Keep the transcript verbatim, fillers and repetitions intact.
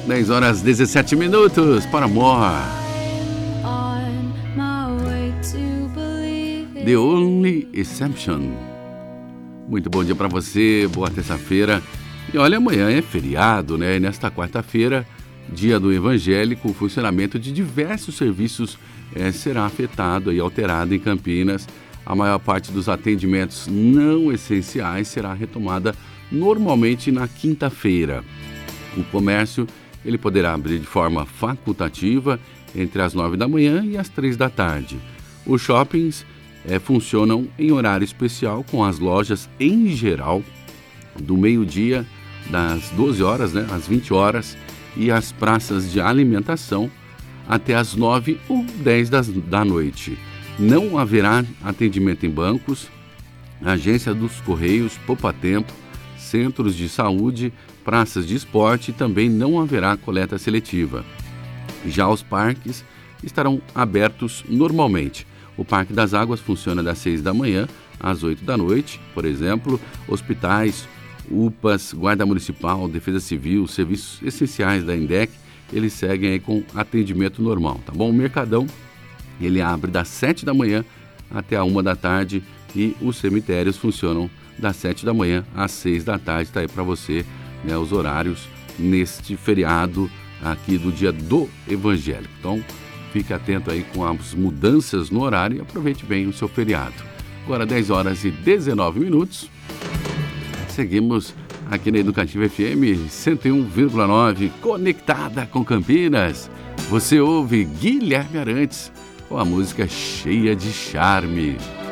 dez horas e dezessete minutos para More. The Only Exception. Muito bom dia para você, boa terça-feira. E olha, amanhã é feriado, né? E nesta quarta-feira, dia do evangélico, o funcionamento de diversos serviços é, será afetado e alterado em Campinas. A maior parte dos atendimentos não essenciais será retomada normalmente na quinta-feira. O comércio ele poderá abrir de forma facultativa entre as nove da manhã e as três da tarde. Os shoppings é, funcionam em horário especial com as lojas em geral do meio-dia, das doze horas, né, às vinte horas, e as praças de alimentação até as nove ou dez das, da noite. Não haverá atendimento em bancos, agência dos Correios, Poupa-Tempo, centros de saúde, praças de esporte e também não haverá coleta seletiva. Já os parques estarão abertos normalmente. O Parque das Águas funciona das seis da manhã às oito da noite, por exemplo, hospitais, U P As, Guarda Municipal, Defesa Civil, serviços essenciais da INDEC, eles seguem aí com atendimento normal, tá bom? O Mercadão, ele abre das sete da manhã até a uma da tarde e os cemitérios funcionam das sete da manhã às seis da tarde, tá aí para você, né, os horários neste feriado aqui do dia do evangélico. Então, fique atento aí com as mudanças no horário e aproveite bem o seu feriado. Agora dez horas e dezenove minutos. Seguimos aqui na Educativa F M cento e um vírgula nove, conectada com Campinas. Você ouve Guilherme Arantes com a música Cheia de Charme.